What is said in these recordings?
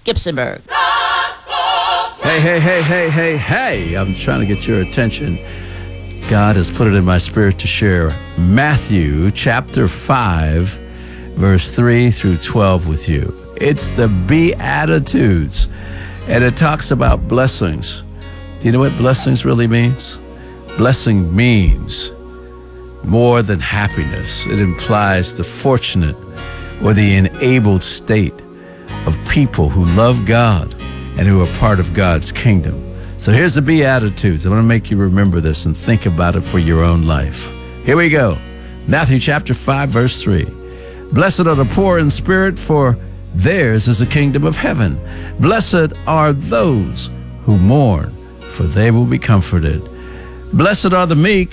Gibsonburg. Hey. I'm trying to get your attention. God has put it in my spirit to share Matthew chapter 5, verse 3 through 12 with you. It's the Beatitudes, and it talks about blessings. Do you know what blessings really means? Blessing means more than happiness. It implies the fortunate or the enabled state of people who love God and who are part of God's kingdom. So here's the Beatitudes. I want to make you remember this and think about it for your own life. Here we go. Matthew chapter 5, verse 3. Blessed are the poor in spirit, for theirs is the kingdom of heaven. Blessed are those who mourn, for they will be comforted. Blessed are the meek,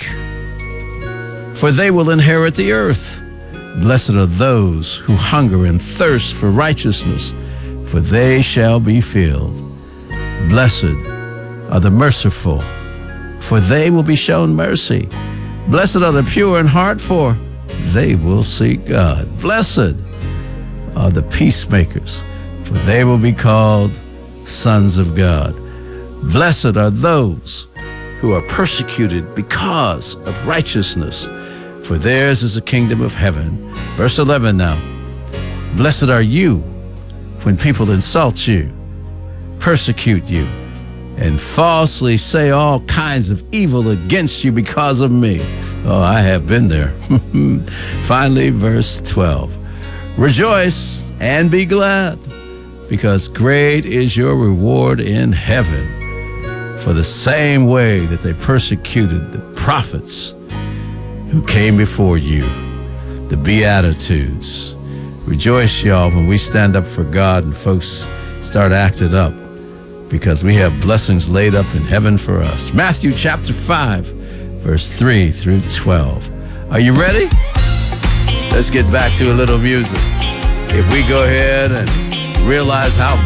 for they will inherit the earth. Blessed are those who hunger and thirst for righteousness, for they shall be filled. Blessed are the merciful, for they will be shown mercy. Blessed are the pure in heart, for they will see God. Blessed are the peacemakers, for they will be called sons of God. Blessed are those who are persecuted because of righteousness, for theirs is the kingdom of heaven. Verse 11 now. Blessed are you when people insult you, persecute you, and falsely say all kinds of evil against you because of me. Oh, I have been there. Finally, verse 12. Rejoice and be glad, because great is your reward in heaven. For the same way that they persecuted the prophets who came before you. The Beatitudes. Rejoice, y'all, when we stand up for God and folks start acting up, because we have blessings laid up in heaven for us. Matthew chapter 5, verse 3 through 12. Are you ready? Let's get back to a little music. If we go ahead and realize how